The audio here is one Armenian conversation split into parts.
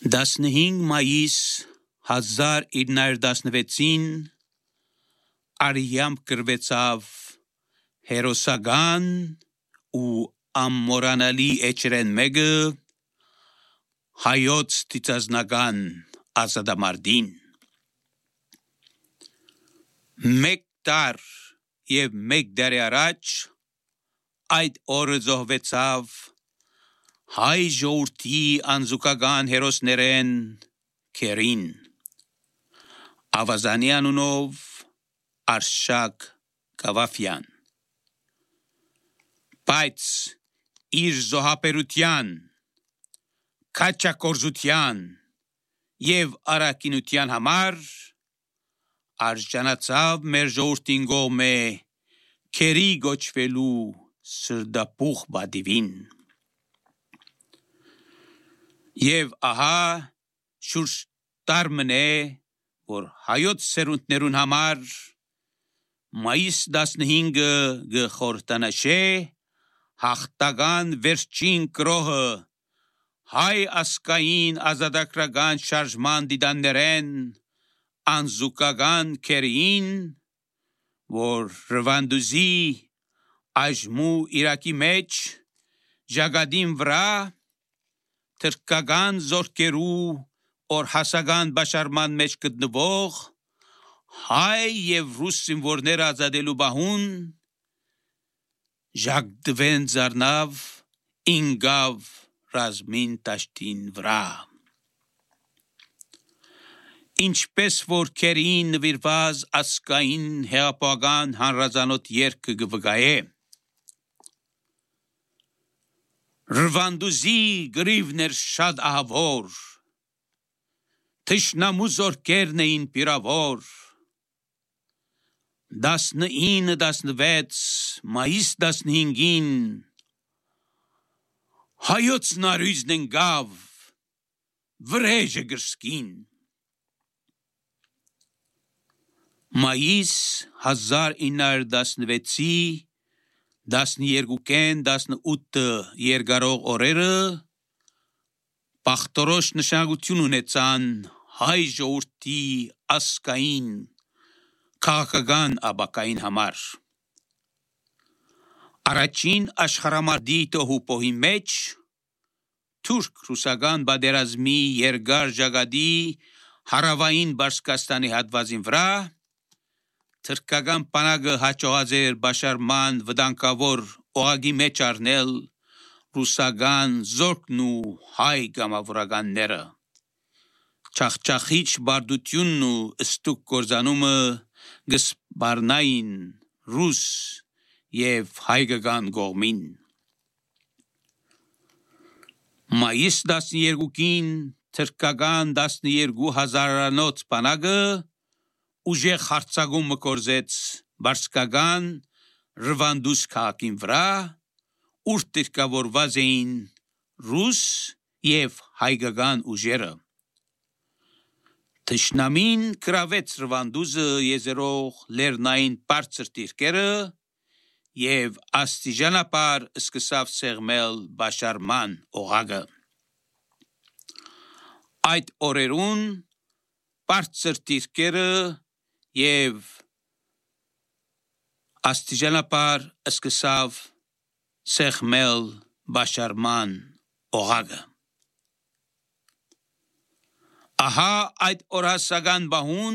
15 մայիս 1916-ին Արիամ կրվեցավ հերոսական ու ամմորանալի էջրեն մեկը հայոց տիծազնական ազատամարտին։ Մեկ դար և մեկ դարի առաջ այդ օրը զոհվեցավ հայ ժողովրդի անզուգական հերոսներեն Քերին, Ավազանի անունով Արշակ Կավաֆյան, բայց իր զոհաբերության, քաջագործության և առաքինության համար արժանացավ մեր ժողովրդին կողմէ Քերի կոչվելու սրտապուխ պատիվին։ Եվ ահա շուրջ տար մնե, որ հայոց սերունդներուն համար մայիս 15-ը գխորհրդանշե հաղթական վերջին կրողը հայ ազգային ազատագրական շարժման դիդաններեն անզուգական Քերիին, որ Ռվանդուզի այժմու Իրաքի մեջ ժագադին վրա թրքական զորքերու օրհասական բաշարման մեջ գտնվող հայ և ռուս զինվորներ ազատելու բահուն ժագդվեն զարնավ ինգավ ռազմին տաշտին վրա։ Ինչպես որ Քերիին նվիրված ազգային հեղափոխական հանրազանոթ երգը կվկայե, Ռվանդուզի գրիվներ շատ ահավոր, թշնամու զորքերն էին պիրավոր, 19-16 մայիս 15-ին հայոց նարույզն ընկավ վրեժը գրսկին։ Մայիս 1916-ի 12-18 երկարող օրերը բախտորոշ նշանակություն ունեցան հայ ժողովրդի ազգային քաղաքական ապագային համար։ Առաջին աշխարհամարտի տոհուպոհի մեջ թուրք-ռուսական պատերազմի երկար ժակատի հարավային Պարսկաստանի հատվածին վրա թրքական բանակը հաջողած էր բաշարման վտանգավոր օղակի մեջ առնել ռուսական զորքն ու հայ կամավորականները։ Չախչախիչ բարդությունն ու ստուգ կործանումը գսպարնային ռուս և հայկական կողմին։ Մայիս 12-ին թրքական 12,000-անոց բանակը ուժեղ հարձակում կործեց պարսկական Ռվանդուզ քաղաքին վրա, ուր դիրքավորված էին ռուս և հայկական ուժերը։ Թշնամին գրավեց Ռվանդուզը եզերող լեռնային բարձր դիրքերը և աստիճանաբար սկսավ սեղմել բաշարման օղակը։ Այդ օրերուն բարձր դիրքերը և աստիճանաբար սկսավ սեղմել բաշարման օղակը։ Ահա այդ օրհասական բահուն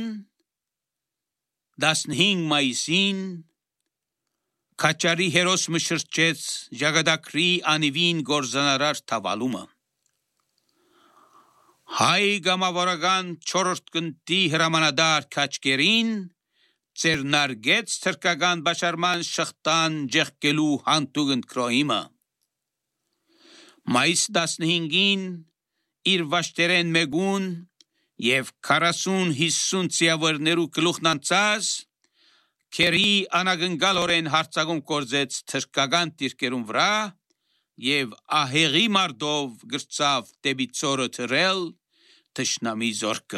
15 մայիսին Քաչարի հերոս մշրջեց ժակատագրի անիվին գործանարար թավալումը։ Հայ կամավորական 4-րդ գնդի հրամանատար Քաչկերին ձեռնարկեց թրքական բաշարման շղթան ջեղկելու հանտուգն քրոհիմը։ Մայիս 15-ին իր վաշտերեն մեկուն և 40-50 ձիավորներու գլուխն անցած Քերի անագնկալորեն հարձակում կործեց թրքական դիրքերուն վրա և ահեղի մարդով գրծավ դեպի ծորը թռել թշնամի զորքը։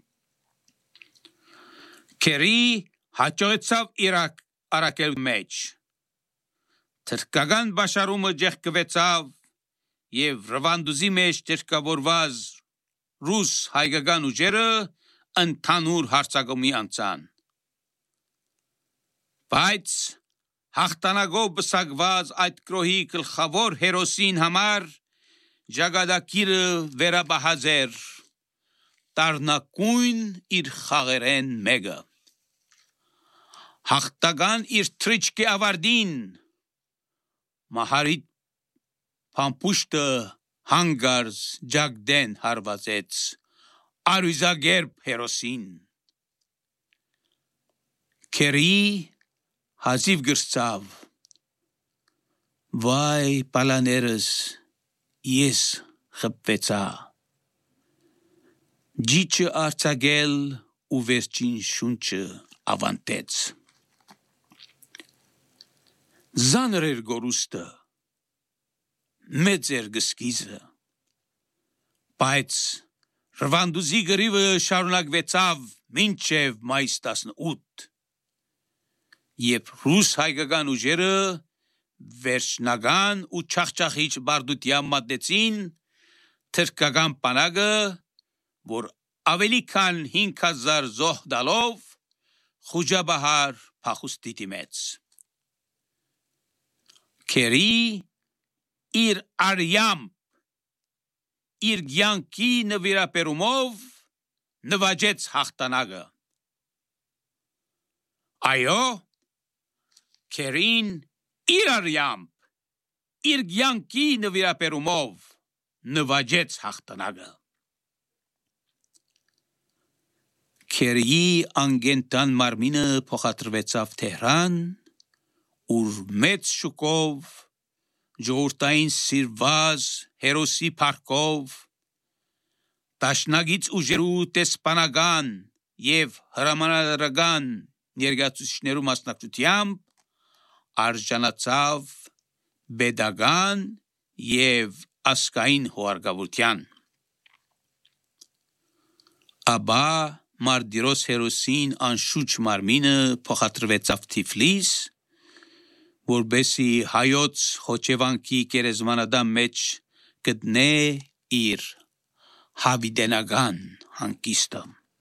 Քերի հաջողեցավ Իրաք առաքել մեջ։ Թրքական բաշարումը ջեղկվեցավ և Ռվանդուզի մեջ դիրքավորված ռուս հայկական ուժերը ընդհանուր հարձակումի անցան։ Բայց հաղթանակով բսակված այդ գրոհի գլխավոր հերոսին համար ճակատագիրը վերաբահած էր տառնակույն իր խաղերեն մեկը։ Հաղթական իր թրիչքի ավարտին մահարի փամփուշտը հանգարց ջագդեն հարվածեց արյուզագերբ հերոսին։ Քերի հազիվ գրծավ. վայ պալաներս, ես խփվեցա։ Ջիջը արձակել ու վերջին շունչը ավանտեց։ Զանր էր գորուստը, մեծ էր գսկիզը, բայց Ռվանդուզի գրիվը շարունակվեցավ մինչև մայիս 18, երբ ռուս հայկական ուժերը վերջնական ու չախչախիչ բարդության մատնեցին թրքական բանակը, որ ավելի քան 5000 զոհ տալով խուժաբահար փախուստի դիմեց։ Քերի իր արյամբ, իր կյանքի նվիրապերումով նվաճեց հաղթանակը։ Այո, Քերին իր արյամբ, իր կյանքի նվիրապերումով նվաճեց հաղթանակը։ Քերիի անգենտան մարմինը փոխադրվեցավ Թեհրան, ուր մեծ շուկով ժողովրդային սիրված հերոսի փառքով դաշնագից ուժերու տեսփանական եւ հրամանատարական ներկայացուցիչներու մասնակցությամբ արժանացավ pedagogan եւ ասկային հուարգավորության։ Աբա Մարտիրոս հերոսին անշուչ մարմինը փոխադրվեցավ Թիֆլիս, որբեսի հայոց խոչևանքի գերեզմանադամ մեջ գտնե իր հավիտենական հանգիստը։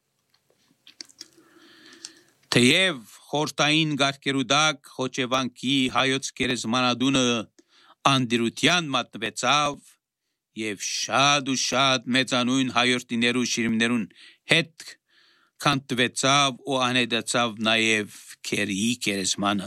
Թեև խորտային գարկերուդակ խոչևանքի հայոց գերեզմանադունը անդիրության մատնվեցավ եւ շատ ու շատ մեծանույն հայրենիներու շիրիմներուն հետ քանտվեցավ ու անեդացավ նաեւ Քերիի գերեզմանը։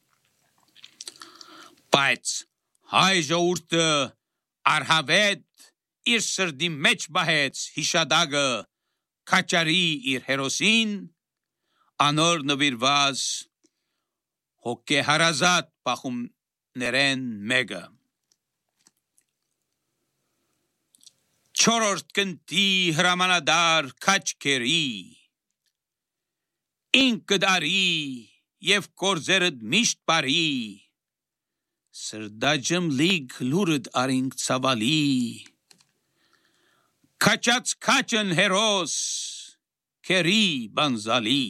Բայց հայ ժողովուրդը արհավետ իր սրդի մեջ բահեց հիշադակը Քաչարի իր հերոսին, անոր նվիրված հոգեհարազատ բախումներեն մեկը։ Չորրորդ կնտի հրամանադար Քաչքերի, ինքդ արի եւ կորձերդ միշտ բարի, սրդաջմ լիգ լուրդ արինք ցավալի, Քաչած քաչն հերոս, Քերի բանզալի։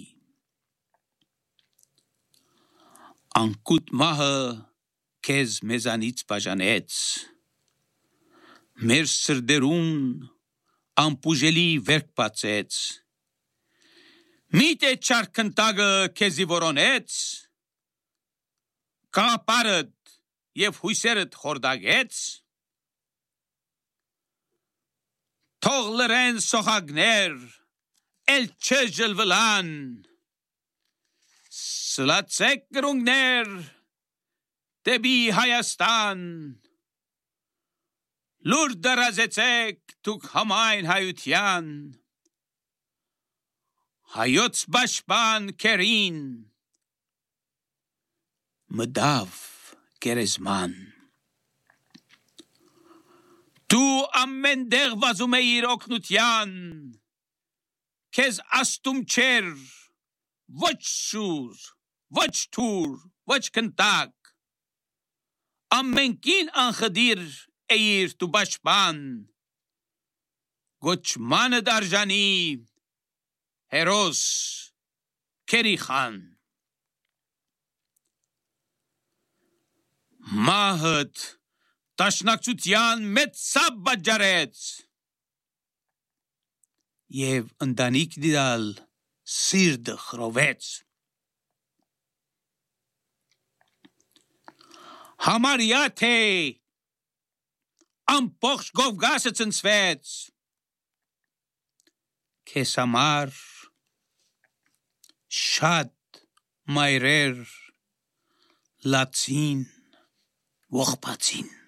Անկուտ մահը քեզ մեզանից բաժանեց, մեր սրդերուն ամպուժելի վերք բացեց, միթե չարքնտագը քեզի որոնեց, կաղապարդ եւ հույսերդ խորդագեց, թող լրեն սոխագներ, էլ չժլվլան, սլացեք գրունգներ, դեպի Հայաստան, լուր դարազեցեք դուք համայն հայության, հայոց պաշտպան Քերին, մտավ գերեզման։ Դու ամեն դեղ վազում էիր օգնության, քեզ աստում չեր, ոչ շուր, ոչ թուր, ոչ կնտակ, ամենքին անխդիր էիր դու պաշտպան, գոչմանը դարժանի հերոս Քերի խան։ Մահդ տաշնակցության մեծ սապ բաջարեց, եւ ընտանիք դիալ սիրտը խրովեց։ Համարյա թե ամբողջ Կովկասը ցնցվեց, քեզ համար շատ մայրեր լացին ողբացին։